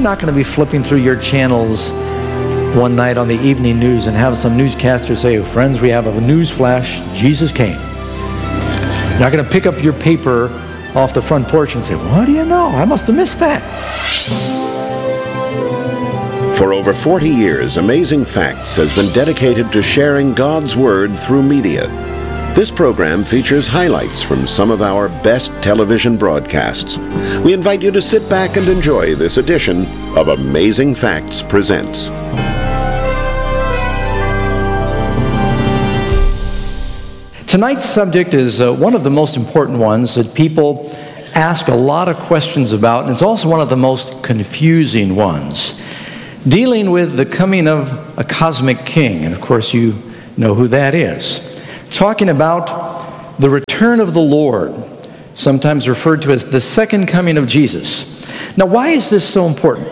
not going to be flipping through your channels one night on the evening news and have some newscaster say, friends, we have a news flash, Jesus came. You're not going to pick up your paper off the front porch and say, what do you know? I must have missed that. For over 40 years, Amazing Facts has been dedicated to sharing God's Word through media. This program features highlights from some of our best television broadcasts. We invite you to sit back and enjoy this edition of Amazing Facts Presents. Tonight's subject is one of the most important ones that people ask a lot of questions about, and it's also one of the most confusing ones, dealing with the coming of a cosmic king. And of course, you know who that is. Talking about the return of the Lord, sometimes referred to as the second coming of Jesus. Now, why is this so important?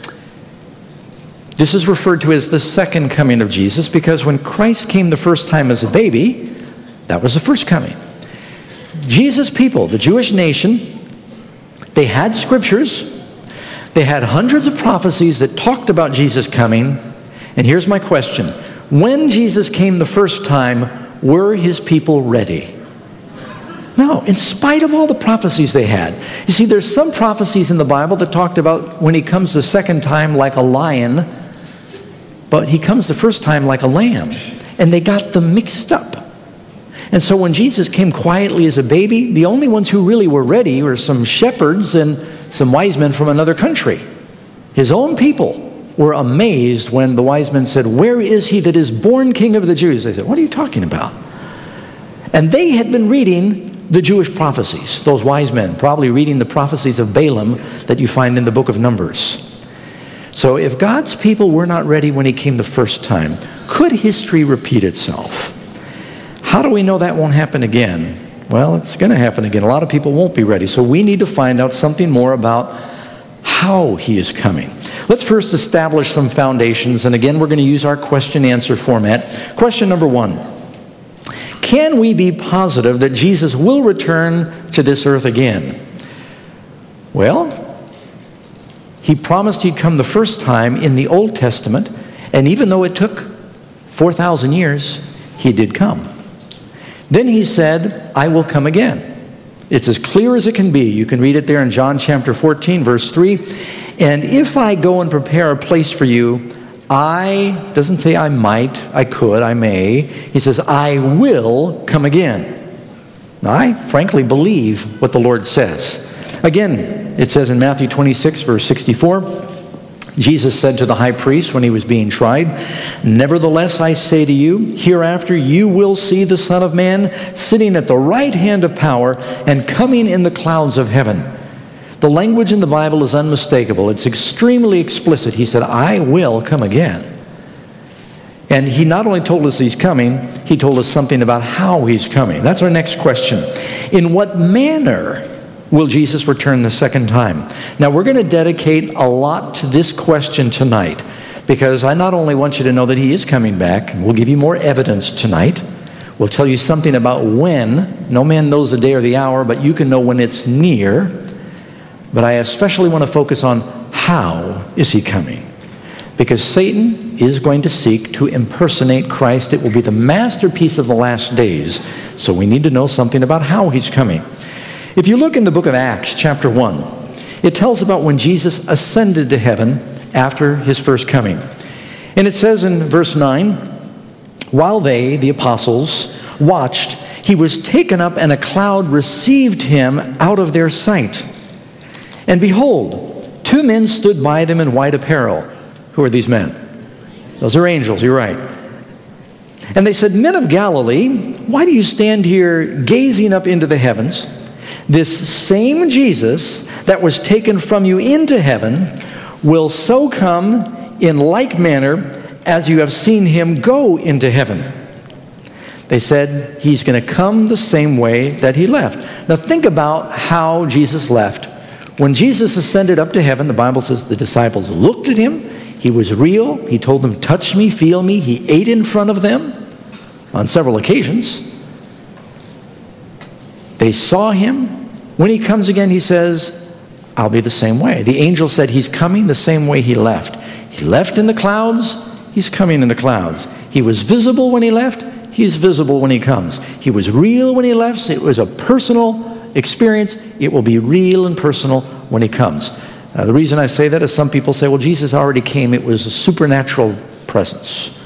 This is referred to as the second coming of Jesus because when Christ came the first time as a baby, that was the first coming. Jesus' people, the Jewish nation, they had scriptures. They had hundreds of prophecies that talked about Jesus coming. And here's my question. When Jesus came the first time, were his people ready? No, in spite of all the prophecies they had. You see, there's some prophecies in the Bible that talked about when he comes the second time like a lion, but he comes the first time like a lamb. And they got them mixed up. And so when Jesus came quietly as a baby, the only ones who really were ready were some shepherds and some wise men from another country. His own people were amazed when the wise men said, where is he that is born King of the Jews? They said, what are you talking about? And they had been reading the Jewish prophecies, those wise men, probably reading the prophecies of Balaam that you find in the book of Numbers. So if God's people were not ready when he came the first time, could history repeat itself? How do we know that won't happen again? Well, it's going to happen again. A lot of people won't be ready. So we need to find out something more about how he is coming. Let's first establish some foundations. And again, we're going to use our question-answer format. Question number 1. Can we be positive that Jesus will return to this earth again? Well, he promised he'd come the first time in the Old Testament. And even though it took 4,000 years, he did come. Then he said, I will come again. It's as clear as it can be. You can read it there in John chapter 14, verse 3. And if I go and prepare a place for you, doesn't say I might, I could, I may. He says, I will come again. Now, I frankly believe what the Lord says. Again, it says in Matthew 26, verse 64, Jesus said to the high priest when he was being tried, nevertheless, I say to you, hereafter you will see the Son of Man sitting at the right hand of power and coming in the clouds of heaven. The language in the Bible is unmistakable. It's extremely explicit. He said, I will come again. And he not only told us he's coming, he told us something about how he's coming. That's our next question. In what manner will Jesus return the second time? Now, we're going to dedicate a lot to this question tonight because I not only want you to know that he is coming back, and we'll give you more evidence tonight. We'll tell you something about when. No man knows the day or the hour, but you can know when it's near. But I especially want to focus on how is he coming? Because Satan is going to seek to impersonate Christ. It will be the masterpiece of the last days. So we need to know something about how he's coming. If you look in the book of Acts, chapter 1, it tells about when Jesus ascended to heaven after his first coming. And it says in verse 9, while they, the apostles, watched, he was taken up and a cloud received him out of their sight. And behold, 2 men stood by them in white apparel. Who are these men? Those are angels, you're right. And they said, men of Galilee, why do you stand here gazing up into the heavens? This same Jesus that was taken from you into heaven will so come in like manner as you have seen him go into heaven. They said he's going to come the same way that he left. Now think about how Jesus left. When Jesus ascended up to heaven, the Bible says the disciples looked at him. He was real. He told them, touch me, feel me. He ate in front of them on several occasions. They saw him. When he comes again, he says, I'll be the same way. The angel said he's coming the same way he left. He left in the clouds, he's coming in the clouds. He was visible when he left, he's visible when he comes. He was real when he left, it was a personal experience. It will be real and personal when he comes. The reason I say that is some people say, well, Jesus already came. It was a supernatural presence.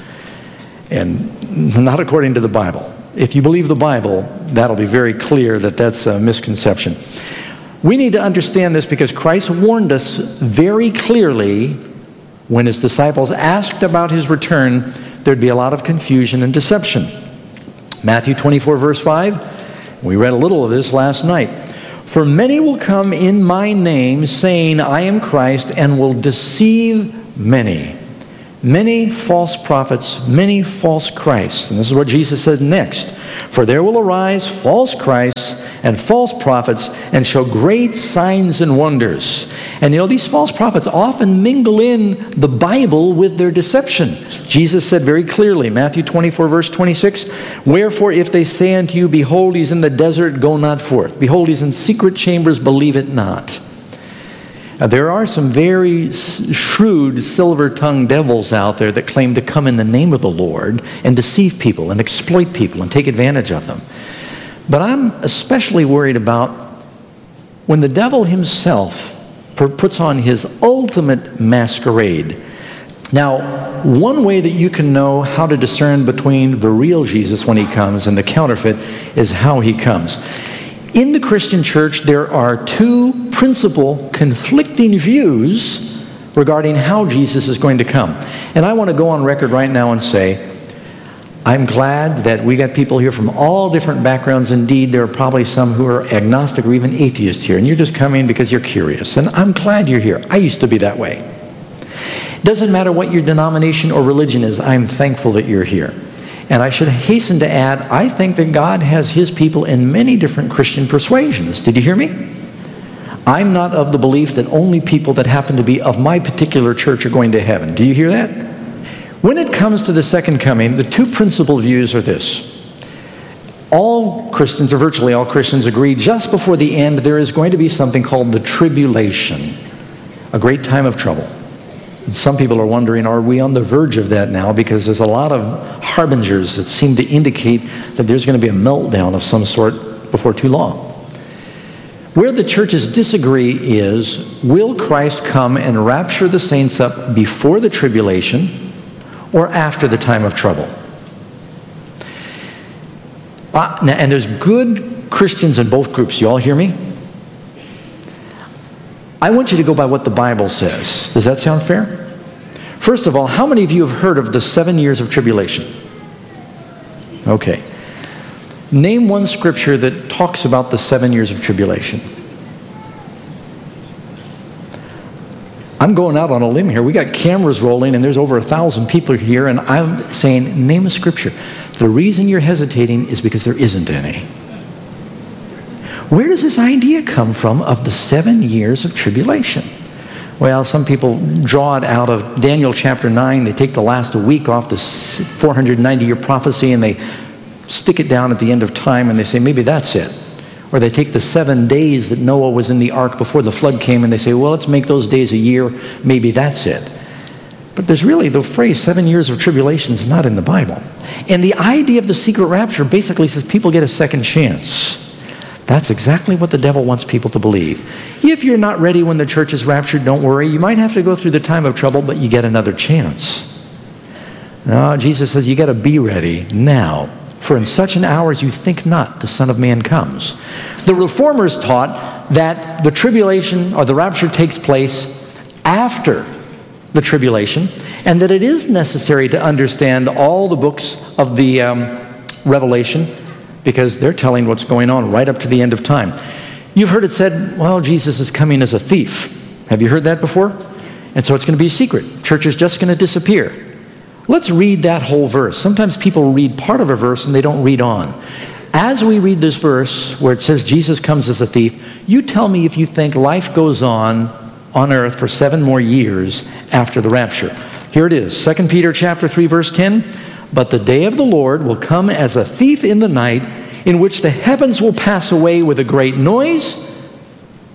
And not according to the Bible. If you believe the Bible, that'll be very clear that that's a misconception. We need to understand this because Christ warned us very clearly when his disciples asked about his return, there'd be a lot of confusion and deception. Matthew 24, verse 5. We read a little of this last night. For many will come in my name, saying, I am Christ, and will deceive many. Many false prophets, many false Christs. And this is what Jesus said next. For there will arise false Christs and false prophets, and show great signs and wonders. And these false prophets often mingle in the Bible with their deception. Jesus said very clearly, Matthew 24, verse 26, Wherefore if they say unto you, Behold, he's in the desert, go not forth. Behold, he's in secret chambers, believe it not. There are some very shrewd silver-tongued devils out there that claim to come in the name of the Lord and deceive people and exploit people and take advantage of them. But I'm especially worried about when the devil himself puts on his ultimate masquerade. Now, one way that you can know how to discern between the real Jesus when he comes and the counterfeit is how he comes. In the Christian church, there are two principal conflicting views regarding how Jesus is going to come. And I want to go on record right now and say, I'm glad that we got people here from all different backgrounds. Indeed, there are probably some who are agnostic or even atheists here, and you're just coming because you're curious. And I'm glad you're here. I used to be that way. Doesn't matter what your denomination or religion is, I'm thankful that you're here. And I should hasten to add, I think that God has his people in many different Christian persuasions. Did you hear me? I'm not of the belief that only people that happen to be of my particular church are going to heaven. Do you hear that? When it comes to the second coming, the two principal views are this. All Christians, or virtually all Christians, agree just before the end there is going to be something called the tribulation, a great time of trouble. And some people are wondering, are we on the verge of that now? Because there's a lot of harbingers that seem to indicate that there's going to be a meltdown of some sort before too long. Where the churches disagree is, will Christ come and rapture the saints up before the tribulation or after the time of trouble? And there's good Christians in both groups. You all hear me? I want you to go by what the Bible says. Does that sound fair? First of all, how many of you have heard of the 7 years of tribulation? Okay. Name one scripture that talks about the 7 years of tribulation. I'm going out on a limb here. We got cameras rolling and there's over 1,000 people here, and I'm saying, name a scripture. The reason you're hesitating is because there isn't any. Where does this idea come from of the 7 years of tribulation? Well, some people draw it out of Daniel chapter 9. They take the last week off the 490-year prophecy and they stick it down at the end of time and they say, maybe that's it. Or they take the 7 days that Noah was in the ark before the flood came and they say, well, let's make those days a year. Maybe that's it. But there's really, the phrase 7 years of tribulation is not in the Bible. And the idea of the secret rapture basically says people get a second chance. That's exactly what the devil wants people to believe. If you're not ready when the church is raptured, don't worry. You might have to go through the time of trouble, but you get another chance. No, Jesus says you got to be ready now. For in such an hour as you think not, the Son of Man comes. The Reformers taught that the tribulation or the rapture takes place after the tribulation, and that it is necessary to understand all the books of the Revelation, because they're telling what's going on right up to the end of time. You've heard it said, well, Jesus is coming as a thief. Have you heard that before? And so it's going to be a secret. Church is just going to disappear. Let's read that whole verse. Sometimes people read part of a verse and they don't read on. As we read this verse where it says Jesus comes as a thief, you tell me if you think life goes on earth for 7 more years after the rapture. Here it is, 2 Peter chapter 3, verse 10. But the day of the Lord will come as a thief in the night, in which the heavens will pass away with a great noise,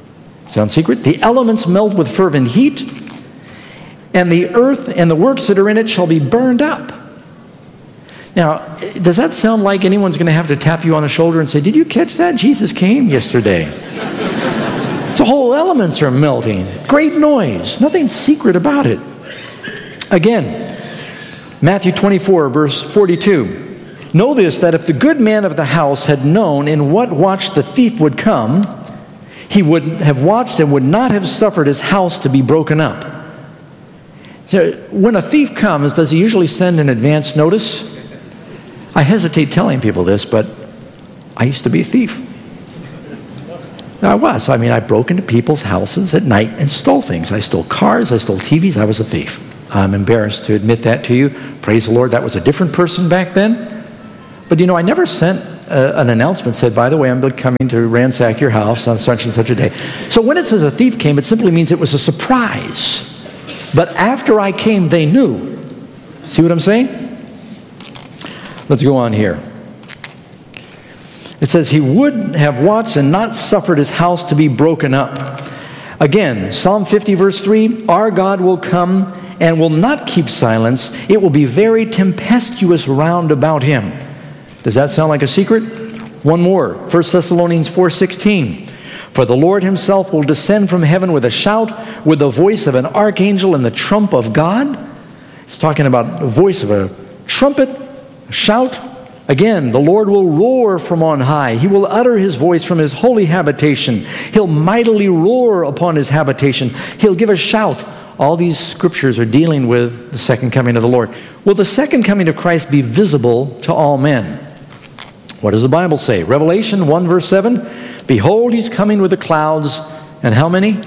Sound secret? The elements melt with fervent heat, and the earth and the works that are in it shall be burned up. Now, does that sound like anyone's going to have to tap you on the shoulder and say, did you catch that? Jesus came yesterday. The whole elements are melting. Great noise. Nothing secret about it. Again, Matthew 24, verse 42. Know this, that if the good man of the house had known in what watch the thief would come, he would have watched and would not have suffered his house to be broken up. So when a thief comes, does he usually send an advance notice? I hesitate telling people this, but I used to be a thief. I broke into people's houses at night and stole things. I stole cars, I stole TVs, I was a thief. I'm embarrassed to admit that to you. Praise the Lord, that was a different person back then. But I never sent an announcement said, by the way, I'm coming to ransack your house on such and such a day. So when it says a thief came, it simply means it was a surprise. But after I came, they knew. See what I'm saying? Let's go on here. It says he would have watched and not suffered his house to be broken up. Again, Psalm 50 verse 3, our God will come and will not keep silence. It will be very tempestuous round about him. Does that sound like a secret? One more, 1 Thessalonians 4:16. For the Lord himself will descend from heaven with a shout, with the voice of an archangel and the trump of God. It's talking about the voice of a trumpet, a shout. Again, the Lord will roar from on high. He will utter his voice from his holy habitation. He'll mightily roar upon his habitation. He'll give a shout. All these scriptures are dealing with the second coming of the Lord. Will the second coming of Christ be visible to all men? What does the Bible say? Revelation 1 verse 7, behold, he's coming with the clouds, and how many?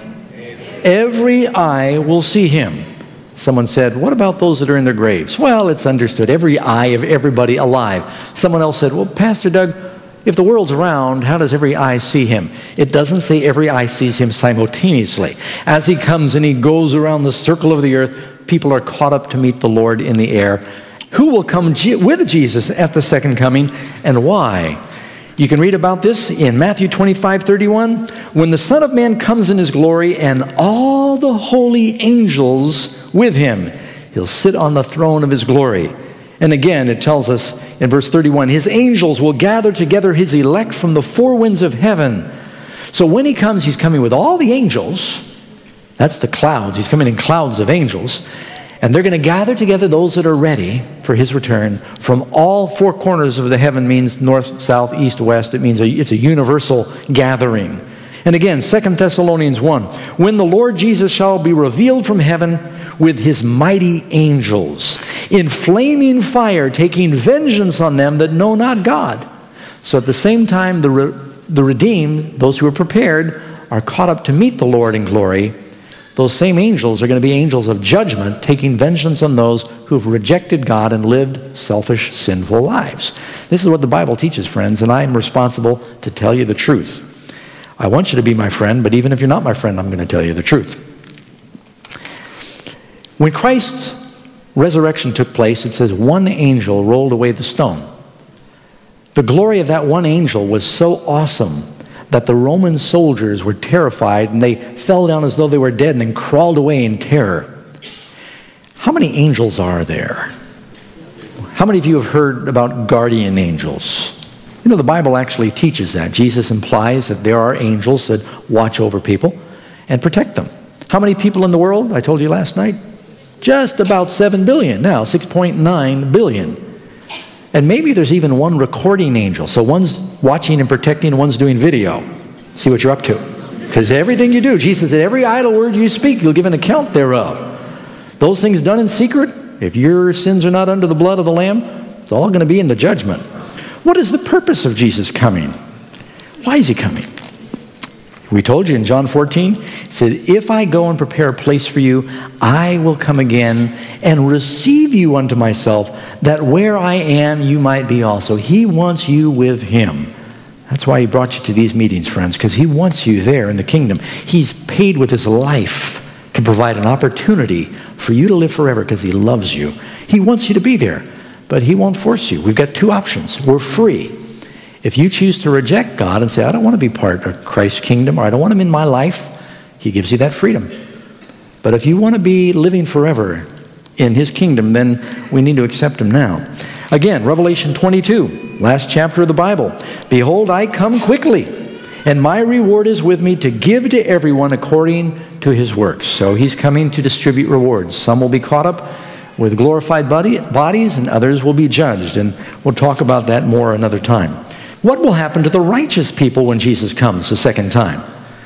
Every eye will see him. Someone said, what about those that are in their graves? Well, it's understood. Every eye of everybody alive. Someone else said, well, Pastor Doug, if the world's round, how does every eye see him? It doesn't say every eye sees him simultaneously. As he comes and he goes around the circle of the earth, people are caught up to meet the Lord in the air. Who will come with Jesus at the second coming, and why? You can read about this in Matthew 25:31. When the Son of Man comes in his glory and all the holy angels with him, he'll sit on the throne of his glory. And again, it tells us in verse 31, his angels will gather together his elect from the four winds of heaven. So when he comes, he's coming with all the angels. That's the clouds. He's coming in clouds of angels. And they're going to gather together those that are ready for his return from all four corners of the heaven. Means north, south, east, west. It means it's a universal gathering. And again, 2 Thessalonians 1. When the Lord Jesus shall be revealed from heaven with his mighty angels, in flaming fire, taking vengeance on them that know not God. So at the same time, the redeemed, those who are prepared, are caught up to meet the Lord in glory. Those same angels are going to be angels of judgment, taking vengeance on those who have rejected God and lived selfish, sinful lives. This is what the Bible teaches, friends, and I am responsible to tell you the truth. I want you to be my friend, but even if you're not my friend, I'm going to tell you the truth. When Christ's resurrection took place, it says one angel rolled away the stone. The glory of that one angel was so awesome that the Roman soldiers were terrified and they fell down as though they were dead and then crawled away in terror. How many angels are there? How many of you have heard about guardian angels? You know, the Bible actually teaches that. Jesus implies that there are angels that watch over people and protect them. How many people in the world? I told you last night. Just about 7 billion. Now, 6.9 billion. And maybe there's even one recording angel. So one's watching and protecting, one's doing video. See what you're up to. Because everything you do, Jesus said, every idle word you speak, you'll give an account thereof. Those things done in secret, if your sins are not under the blood of the Lamb, it's all going to be in the judgment. What is the purpose of Jesus coming? Why is he coming? We told you in John 14, it said, if I go and prepare a place for you, I will come again and receive you unto myself, that where I am, you might be also. He wants you with him. That's why he brought you to these meetings, friends, because he wants you there in the kingdom. He's paid with his life to provide an opportunity for you to live forever because he loves you. He wants you to be there, but he won't force you. We've got two options. We're free. If you choose to reject God and say, I don't want to be part of Christ's kingdom, or I don't want him in my life, He gives you that freedom. But if you want to be living forever in his kingdom, then we need to accept him now. Again, Revelation 22, last chapter of the Bible. Behold, I come quickly, and my reward is with me to give to everyone according to his works. So he's coming to distribute rewards. Some will be caught up with glorified bodies, and others will be judged. And we'll talk about that more another time. What will happen to the righteous people when Jesus comes the second time?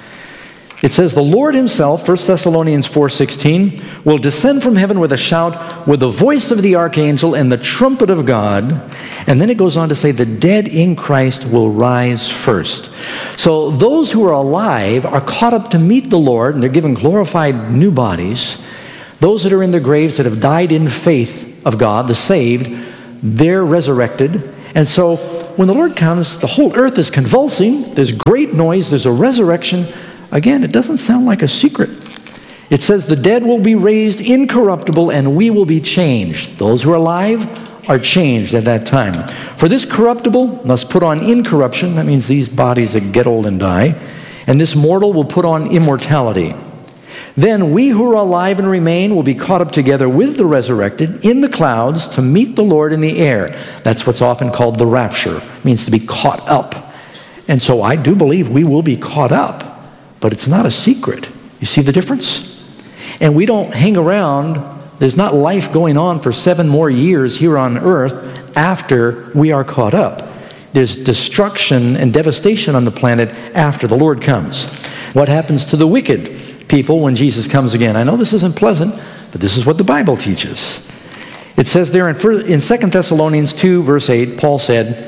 It says, the Lord himself, 1 Thessalonians 4:16, will descend from heaven with a shout, with the voice of the archangel and the trumpet of God. And then it goes on to say, the dead in Christ will rise first. So those who are alive are caught up to meet the Lord, and they're given glorified new bodies. Those that are in their graves that have died in faith of God, the saved, they're resurrected. And so when the Lord comes, the whole earth is convulsing. There's great noise. There's a resurrection. Again, it doesn't sound like a secret. It says the dead will be raised incorruptible and we will be changed. Those who are alive are changed at that time. For this corruptible must put on incorruption. That means these bodies that get old and die. And this mortal will put on immortality. Then we who are alive and remain will be caught up together with the resurrected in the clouds to meet the Lord in the air. That's what's often called the rapture. It means to be caught up. And so I do believe we will be caught up. But it's not a secret. You see the difference? And we don't hang around. There's not life going on for 7 more years here on earth after we are caught up. There's destruction and devastation on the planet after the Lord comes. What happens to the wicked people when Jesus comes again? I know this isn't pleasant, but this is what the Bible teaches. It says there in 2 Thessalonians 2, verse 8, Paul said,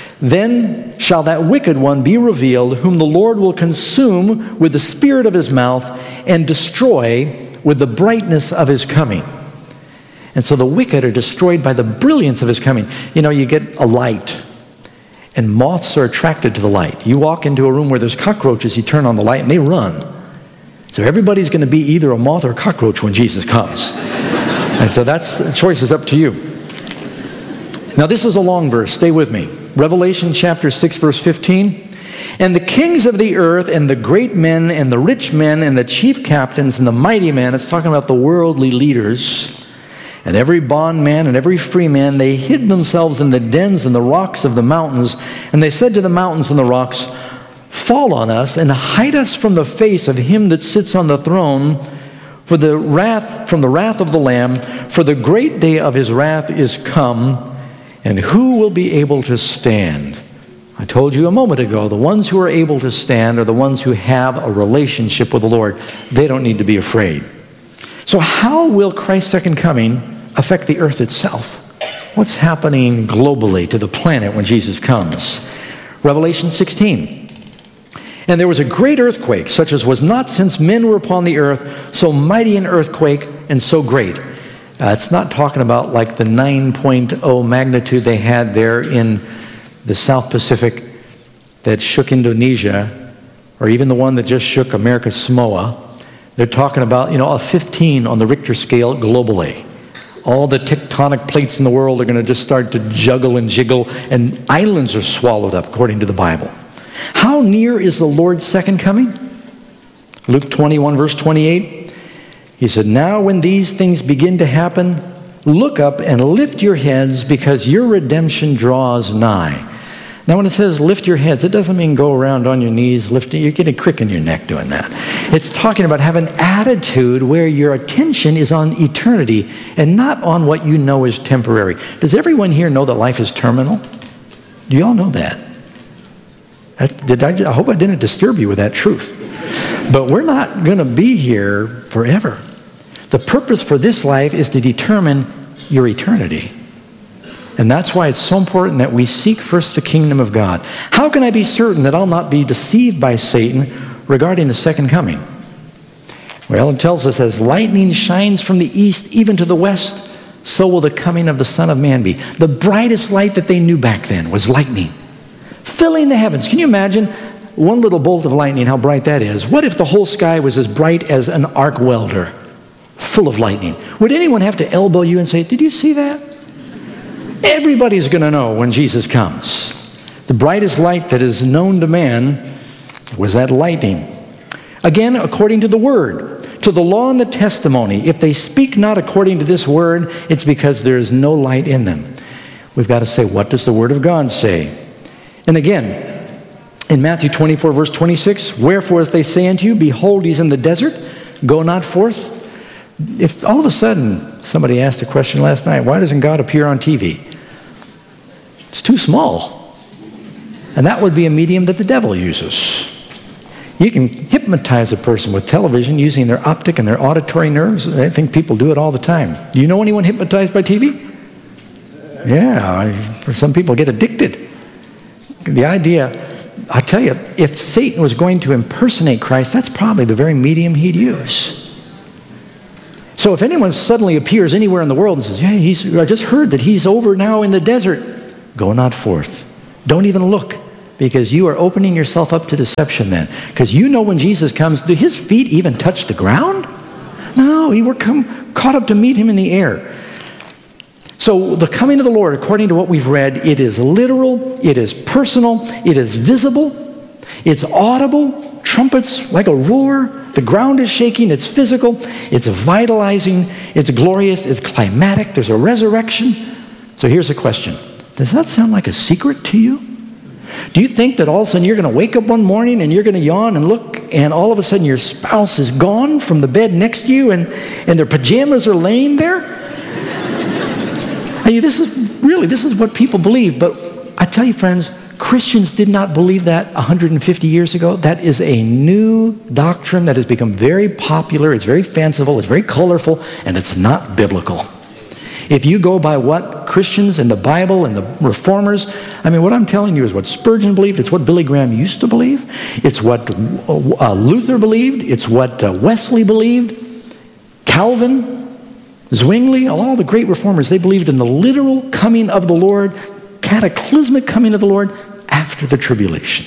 then shall that wicked one be revealed, whom the Lord will consume with the spirit of his mouth and destroy with the brightness of his coming. And so the wicked are destroyed by the brilliance of his coming. You know, you get a light, and moths are attracted to the light. You walk into a room where there's cockroaches, you turn on the light, and they run. So everybody's going to be either a moth or a cockroach when Jesus comes. And so the choice is up to you. Now this is a long verse. Stay with me. Revelation chapter 6, verse 15. And the kings of the earth and the great men and the rich men and the chief captains and the mighty men, it's talking about the worldly leaders, and every bondman and every free man, they hid themselves in the dens and the rocks of the mountains. And they said to the mountains and the rocks, fall on us and hide us from the face of him that sits on the throne, from the wrath of the Lamb, for the great day of his wrath is come. And who will be able to stand? I told you a moment ago, the ones who are able to stand are the ones who have a relationship with the Lord. They don't need to be afraid. So how will Christ's second coming affect the earth itself? What's happening globally to the planet when Jesus comes? Revelation 16. And there was a great earthquake, such as was not since men were upon the earth, so mighty an earthquake and so great. It's not talking about like the 9.0 magnitude they had there in the South Pacific that shook Indonesia, or even the one that just shook America's Samoa. They're talking about, a 15 on the Richter scale globally. All the tectonic plates in the world are going to just start to juggle and jiggle, and islands are swallowed up, according to the Bible. How near is the Lord's second coming? Luke 21, verse 28. He said, now when these things begin to happen, look up and lift your heads, because your redemption draws nigh. Now when it says lift your heads, it doesn't mean go around on your knees lifting. You get a crick in your neck doing that. It's talking about have an attitude where your attention is on eternity and not on what you know is temporary. Does everyone here know that life is terminal? Do you all know that? I hope I didn't disturb you with that truth. But we're not going to be here forever. The purpose for this life is to determine your eternity. And that's why it's so important that we seek first the kingdom of God. How can I be certain that I'll not be deceived by Satan regarding the second coming? Well, it tells us, as lightning shines from the east even to the west, so will the coming of the Son of Man be. The brightest light that they knew back then was lightning, filling the heavens. Can you imagine one little bolt of lightning, how bright that is? What if the whole sky was as bright as an arc welder, full of lightning? Would anyone have to elbow you and say, did you see that? Everybody's going to know when Jesus comes. The brightest light that is known to man was that lightning. Again, according to the word, to the law and the testimony, if they speak not according to this word, it's because there is no light in them. We've got to say, what does the word of God say? And again, in Matthew 24, verse 26, wherefore as they say unto you, behold, he's in the desert, go not forth. If all of a sudden somebody asked a question last night, why doesn't God appear on TV? It's too small. And that would be a medium that the devil uses. You can hypnotize a person with television using their optic and their auditory nerves. I think people do it all the time. Do you know anyone hypnotized by TV? Yeah, some people get addicted. The idea, I tell you, if Satan was going to impersonate Christ, that's probably the very medium he'd use. So if anyone suddenly appears anywhere in the world and says, hey, I just heard that he's over now in the desert, go not forth. Don't even look, because you are opening yourself up to deception then. Because you know when Jesus comes, do his feet even touch the ground? No, he were caught up to meet him in the air. So the coming of the Lord, according to what we've read, it is literal, it is personal, it is visible, it's audible, trumpets like a roar, the ground is shaking, it's physical, it's vitalizing, it's glorious, it's climatic, there's a resurrection. So here's a question. Does that sound like a secret to you? Do you think that all of a sudden you're going to wake up one morning and you're going to yawn and look, and all of a sudden your spouse is gone from the bed next to you and their pajamas are laying there? I mean, this is what people believe. But I tell you, friends, Christians did not believe that 150 years ago. That is a new doctrine that has become very popular. It's very fanciful. It's very colorful. And it's not biblical. If you go by what Christians and the Bible and the reformers, I mean, what I'm telling you is what Spurgeon believed. It's what Billy Graham used to believe. It's what Luther believed. It's what Wesley believed. Calvin, Zwingli, all the great reformers, they believed in the literal coming of the Lord, cataclysmic coming of the Lord after the tribulation.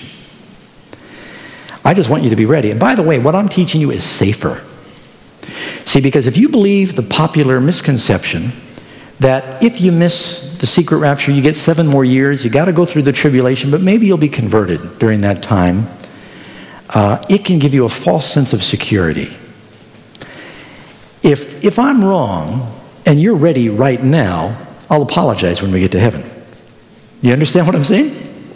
I just want you to be ready. And by the way, what I'm teaching you is safer. See, because if you believe the popular misconception that if you miss the secret rapture, you get 7 more years, you got to go through the tribulation, but maybe you'll be converted during that time, it can give you a false sense of security. If I'm wrong and you're ready right now, I'll apologize when we get to heaven. You understand what I'm saying?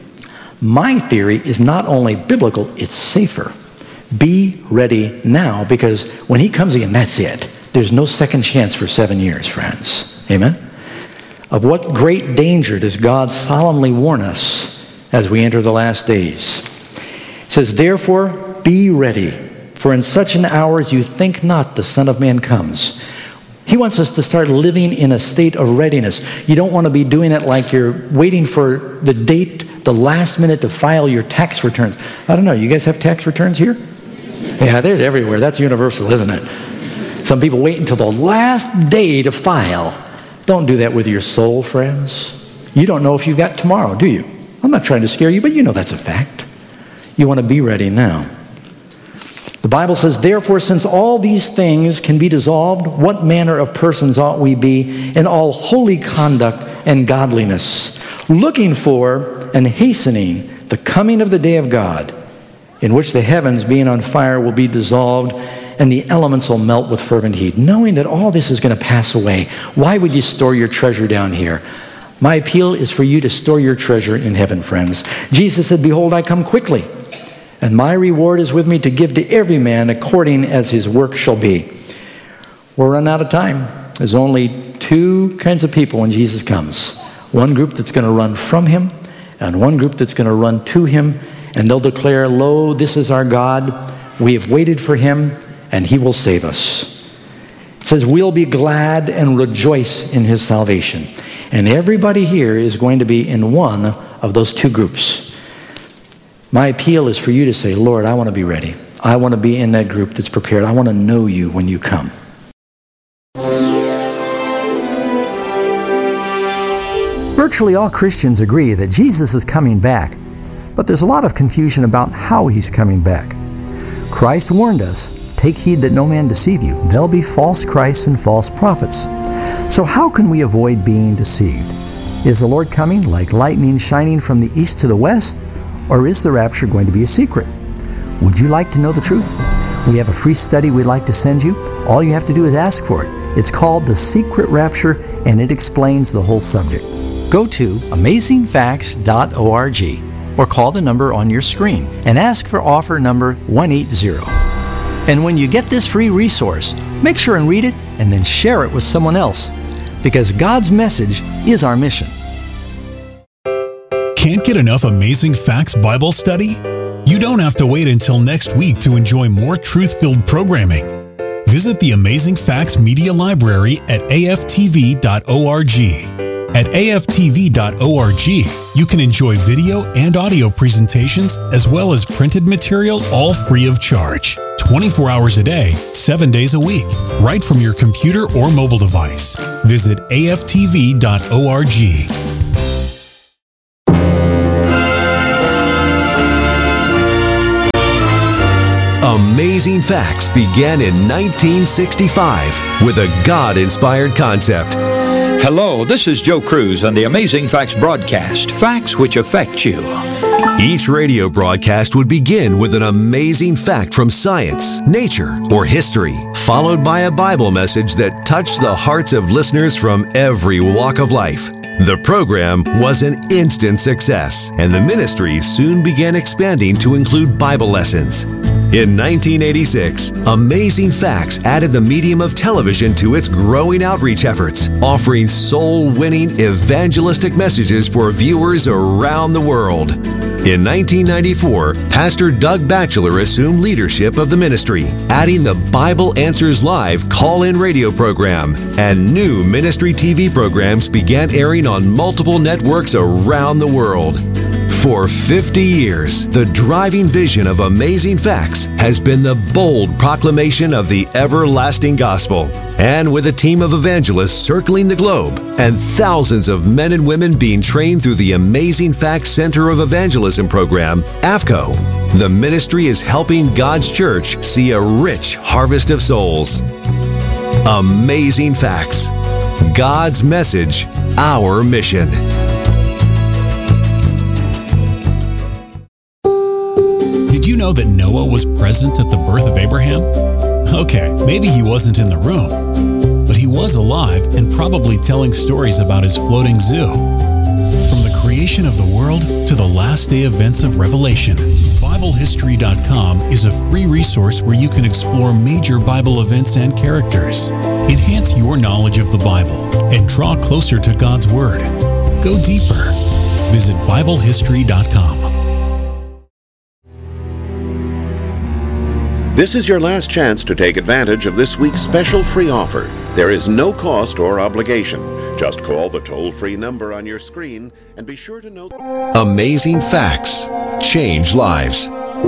My theory is not only biblical, it's safer. Be ready now, because when he comes again, that's it. There's no second chance for 7 years, friends. Amen? Of what great danger does God solemnly warn us as we enter the last days? It says, therefore, be ready, for in such an hour as you think not, the Son of Man comes. He wants us to start living in a state of readiness. You don't want to be doing it like you're waiting for the date, the last minute to file your tax returns. I don't know, you guys have tax returns here? Yeah, they're everywhere. That's universal, isn't it? Some people wait until the last day to file. Don't do that with your soul, friends. You don't know if you've got tomorrow, do you? I'm not trying to scare you, but you know that's a fact. You want to be ready now. The Bible says, therefore, since all these things can be dissolved, what manner of persons ought we be in all holy conduct and godliness, looking for and hastening the coming of the day of God, in which the heavens, being on fire, will be dissolved, and the elements will melt with fervent heat. Knowing that all this is going to pass away, why would you store your treasure down here? My appeal is for you to store your treasure in heaven, friends. Jesus said, behold, I come quickly, and my reward is with me to give to every man according as his work shall be. We're running out of time. There's only 2 kinds of people when Jesus comes. One group that's going to run from him, and one group that's going to run to him, and they'll declare, lo, this is our God. We have waited for him, and he will save us. It says, we'll be glad and rejoice in his salvation. And everybody here is going to be in one of those 2 groups. My appeal is for you to say, Lord, I want to be ready. I want to be in that group that's prepared. I want to know you when you come. Virtually all Christians agree that Jesus is coming back, but there's a lot of confusion about how he's coming back. Christ warned us, take heed that no man deceive you. There'll be false Christs and false prophets. So how can we avoid being deceived? Is the Lord coming like lightning shining from the east to the west? Or is the rapture going to be a secret? Would you like to know the truth? We have a free study we'd like to send you. All you have to do is ask for it. It's called The Secret Rapture, and it explains the whole subject. Go to amazingfacts.org or call the number on your screen and ask for offer number 180. And when you get this free resource, make sure and read it and then share it with someone else, because God's message is our mission. Can't get enough Amazing Facts Bible study? You don't have to wait until next week to enjoy more truth-filled programming. Visit the Amazing Facts Media Library at aftv.org. At aftv.org, you can enjoy video and audio presentations as well as printed material, all free of charge. 24 hours a day, 7 days a week, right from your computer or mobile device. Visit aftv.org. Amazing Facts began in 1965 with a God-inspired concept. Hello, this is Joe Cruz on the Amazing Facts broadcast, facts which affect you. Each radio broadcast would begin with an amazing fact from science, nature, or history, followed by a Bible message that touched the hearts of listeners from every walk of life. The program was an instant success, and the ministry soon began expanding to include Bible lessons. In 1986, Amazing Facts added the medium of television to its growing outreach efforts, offering soul-winning evangelistic messages for viewers around the world. In 1994, Pastor Doug Batchelor assumed leadership of the ministry, adding the Bible Answers Live call-in radio program, and new ministry TV programs began airing on multiple networks around the world. For 50 years, the driving vision of Amazing Facts has been the bold proclamation of the everlasting gospel. And with a team of evangelists circling the globe and thousands of men and women being trained through the Amazing Facts Center of Evangelism program, AFCO, the ministry is helping God's church see a rich harvest of souls. Amazing Facts. God's message, our mission. Did you know that Noah was present at the birth of Abraham? Okay, maybe he wasn't in the room, but he was alive and probably telling stories about his floating zoo. From the creation of the world to the last day events of Revelation, BibleHistory.com is a free resource where you can explore major Bible events and characters, enhance your knowledge of the Bible, and draw closer to God's Word. Go deeper. Visit BibleHistory.com. This is your last chance to take advantage of this week's special free offer. There is no cost or obligation. Just call the toll-free number on your screen and be sure to note... Amazing Facts. Change lives.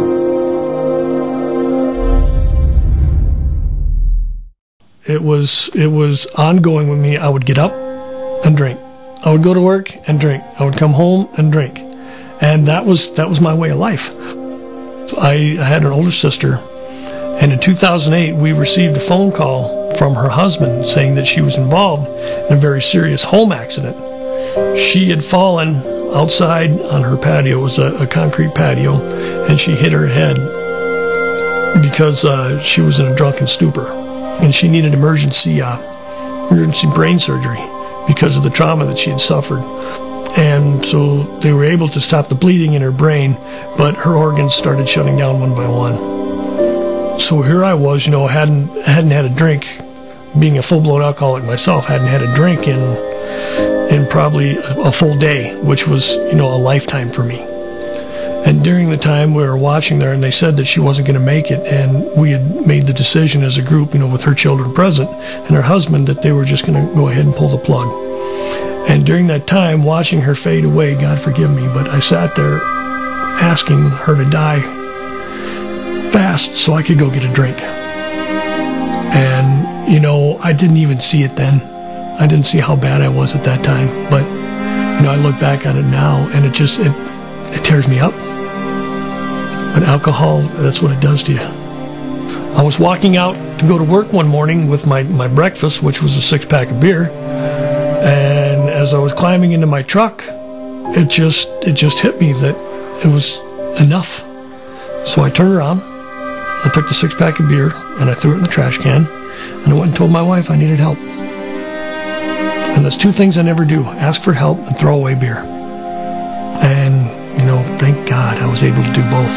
It was ongoing with me. I would get up and drink. I would go to work and drink. I would come home and drink. And that was my way of life. I had an older sister, and in 2008 we received a phone call from her husband saying that she was involved in a very serious home accident. She had fallen outside on her patio. It was a concrete patio, and she hit her head because she was in a drunken stupor, and she needed emergency brain surgery because of the trauma that she had suffered. And so they were able to stop the bleeding in her brain, but her organs started shutting down one by one. So here I was, hadn't had a drink, being a full-blown alcoholic myself, hadn't had a drink in probably a full day, which was, a lifetime for me. And during the time we were watching there, and they said that she wasn't going to make it, and we had made the decision as a group, with her children present and her husband, that they were just going to go ahead and pull the plug. And during that time, watching her fade away, God forgive me, but I sat there asking her to die fast so I could go get a drink. And, I didn't even see it then. I didn't see how bad I was at that time. But, I look back on it now, and it tears me up. But alcohol, that's what it does to you. I was walking out to go to work one morning with my breakfast, which was a 6-pack of beer. And as I was climbing into my truck, it just hit me that it was enough. So I turned around, I took the 6-pack of beer and I threw it in the trash can, and I went and told my wife I needed help. And there's 2 things I never do: ask for help and throw away beer. And, thank God I was able to do both.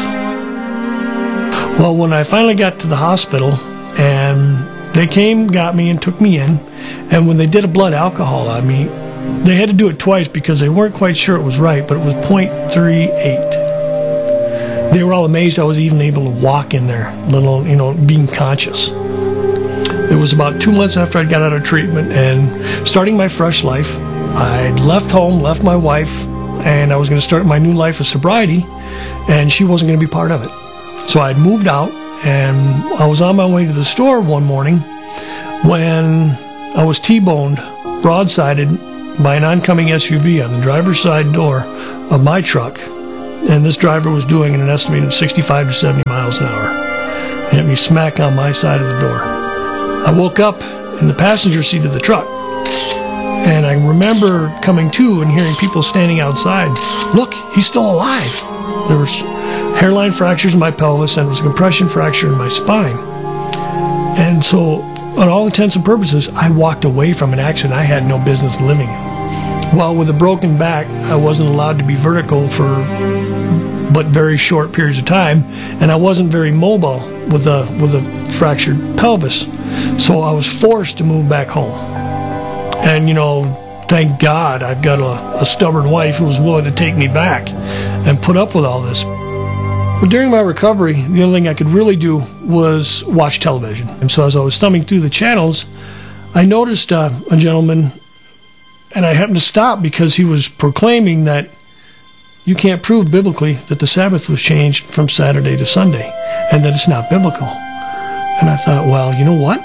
Well, when I finally got to the hospital, and they came, got me, and took me in, and when they did a blood alcohol on me, they had to do it twice because they weren't quite sure it was right, but it was 0.38. They were all amazed I was even able to walk in there, let alone, being conscious. It was about 2 months after I got out of treatment and starting my fresh life. I'd left home, left my wife, and I was going to start my new life of sobriety, and she wasn't going to be part of it. So I'd moved out, and I was on my way to the store one morning when I was T-boned, broadsided by an oncoming SUV on the driver's side door of my truck. And this driver was doing an estimated 65 to 70 miles an hour. It hit me smack on my side of the door. I woke up in the passenger seat of the truck. And I remember coming to and hearing people standing outside. Look, he's still alive. There was hairline fractures in my pelvis and there was a compression fracture in my spine. And so, on all intents and purposes, I walked away from an accident I had no business living in. Well, with a broken back, I wasn't allowed to be vertical for but very short periods of time, and I wasn't very mobile with a fractured pelvis. So I was forced to move back home. And, thank God I've got a stubborn wife who was willing to take me back and put up with all this. But during my recovery, the only thing I could really do was watch television. And so as I was thumbing through the channels, I noticed a gentleman, and I happened to stop because he was proclaiming that you can't prove biblically that the Sabbath was changed from Saturday to Sunday and that it's not biblical. And I thought, well, you know what?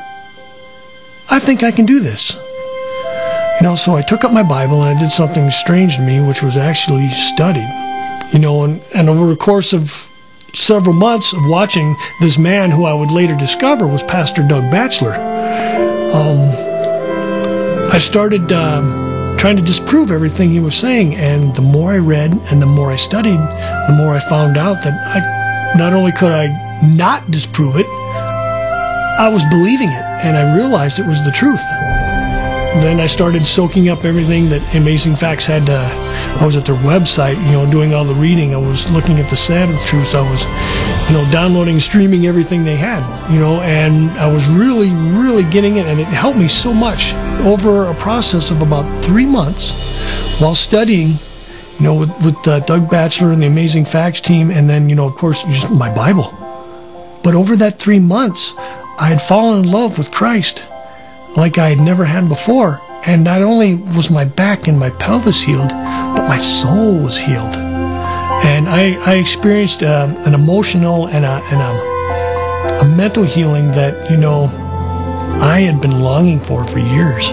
I think I can do this. So I took up my Bible and I did something strange to me, which was actually studied. And over the course of several months of watching this man who I would later discover was Pastor Doug Batchelor, I started trying to disprove everything he was saying. And the more I read and the more I studied, the more I found out that not only could I not disprove it, I was believing it, and I realized it was the truth. And then I started soaking up everything that Amazing Facts had. I was at their website, doing all the reading. I was looking at the Sabbath truths. I was, downloading, streaming everything they had, and I was really, really getting it, and it helped me so much over a process of about 3 months while studying, with Doug Batchelor and the Amazing Facts team, and then, of course, my Bible. But over that 3 months, I had fallen in love with Christ like I had never had before. And not only was my back and my pelvis healed, but my soul was healed. And I experienced an emotional and a mental healing that, I had been longing for years.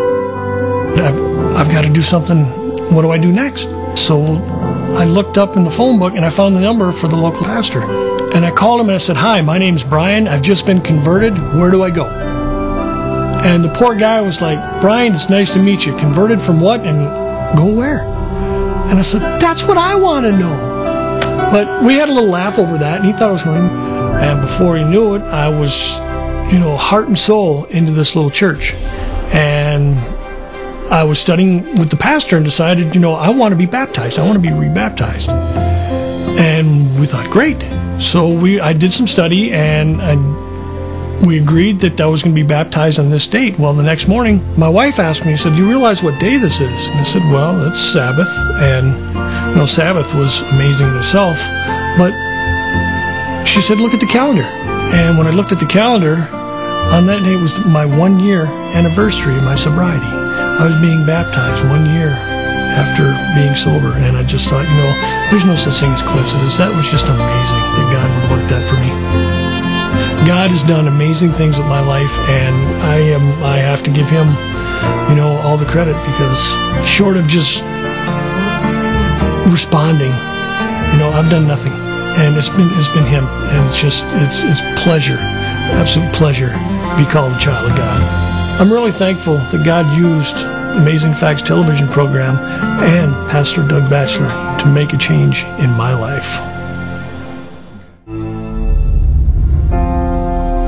I've got to do something. What do I do next? So I looked up in the phone book and I found the number for the local pastor. And I called him and I said, "Hi, my name's Brian. I've just been converted. Where do I go?" And the poor guy was like, "Brian, it's nice to meet you. Converted from what and go where?" And I said, "That's what I want to know." But we had a little laugh over that, and he thought it was funny. And before he knew it, I was, heart and soul into this little church. And I was studying with the pastor and decided, I want to be baptized. I want to be rebaptized. And we thought, great. So I did some study, and we agreed that I was going to be baptized on this date. Well, the next morning, my wife asked me, "Do you realize what day this is?" And I said, "Well, it's Sabbath." And, Sabbath was amazing in itself. But she said, "Look at the calendar." And when I looked at the calendar, on that day was my 1-year anniversary of my sobriety. I was being baptized 1 year after being sober. And I just thought, there's no such thing as coincidence. That was just amazing that God would work that for me. God has done amazing things with my life, and I have to give him, all the credit, because short of just responding, I've done nothing, and it's been him, and it's pleasure, absolute pleasure to be called a child of God. I'm really thankful that God used Amazing Facts television program and Pastor Doug Batchelor to make a change in my life.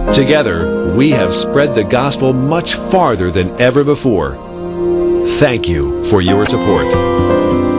Together, we have spread the gospel much farther than ever before. Thank you for your support.